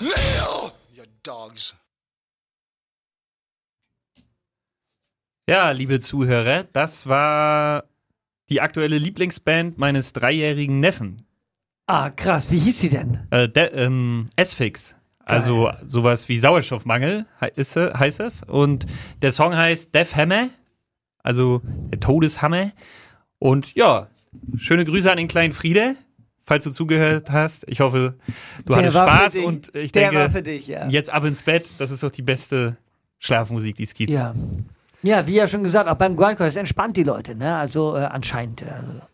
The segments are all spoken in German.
Nail, you dogs. Ja, liebe Zuhörer, das war die aktuelle Lieblingsband meines 3-jährigen Neffen. Ah, krass. Wie hieß sie denn? S-Fix. Also sowas wie Sauerstoffmangel heißt es. Und der Song heißt Death Hammer, also der Todeshammer. Und ja, schöne Grüße an den kleinen Friede, falls du zugehört hast. Ich hoffe, du hattest Spaß und ich denke, war für dich, ja. Jetzt ab ins Bett. Das ist doch die beste Schlafmusik, die es gibt. Ja. Ja, wie ja schon gesagt, auch beim Grindcore, das entspannt die Leute, ne? Also anscheinend.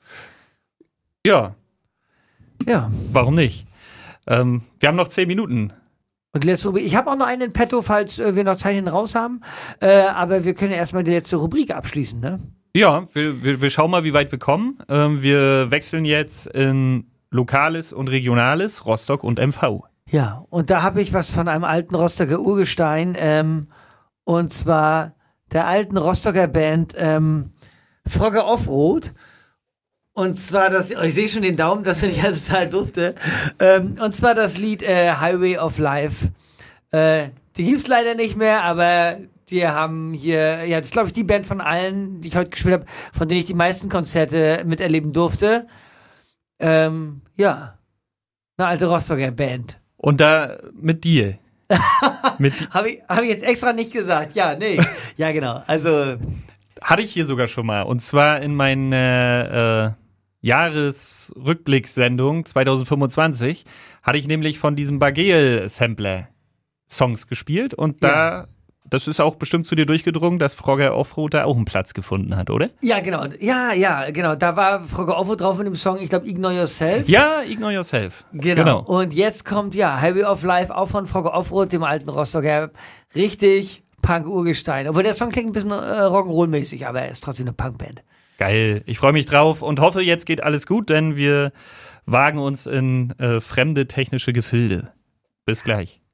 Ja. Ja. Warum nicht? Wir haben noch 10 Minuten. Und die letzte Rubrik. Ich habe auch noch einen in petto, falls wir noch Zeit hinten raus haben. Aber wir können ja erstmal die letzte Rubrik abschließen, ne? Ja, wir schauen mal, wie weit wir kommen. Wir wechseln jetzt in Lokales und Regionales, Rostock und MV. Ja, und da habe ich was von einem alten Rostocker Urgestein. Und zwar der alten Rostocker Band Frogger Offroad. Und zwar ich sehe schon den Daumen, das finde ich ja total dufte. Und zwar das Lied Highway of Life. Die gibt's leider nicht mehr, aber die haben hier, ja, das ist glaube ich die Band von allen, die ich heute gespielt habe, von denen ich die meisten Konzerte miterleben durfte. Ja, eine alte Rostocker Band. Und da mit dir. Habe ich jetzt extra nicht gesagt. Ja, nee. Ja, genau. Also hatte ich hier sogar schon mal. Und zwar in meiner Jahresrückblickssendung 2025 hatte ich nämlich von diesem Bagel-Sampler Songs gespielt. Und das ist auch bestimmt zu dir durchgedrungen, dass Frogger Offroad da auch einen Platz gefunden hat, oder? Ja, genau. Ja, genau. Da war Frogger Offroad drauf in dem Song, ich glaube, Ignore Yourself. Ja, Ignore Yourself. Genau. Und jetzt kommt, Highway of Life, auch von Frogger Offroad, dem alten Rostocker. Richtig Punk-Urgestein. Obwohl der Song klingt ein bisschen Rock'n'Roll-mäßig, aber er ist trotzdem eine Punkband. Geil. Ich freue mich drauf und hoffe, jetzt geht alles gut, denn wir wagen uns in fremde technische Gefilde. Bis gleich.